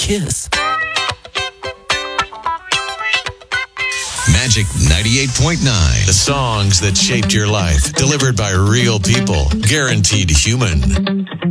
kiss. Magic 98.9. The songs that shaped your life. Delivered by real people. Guaranteed human.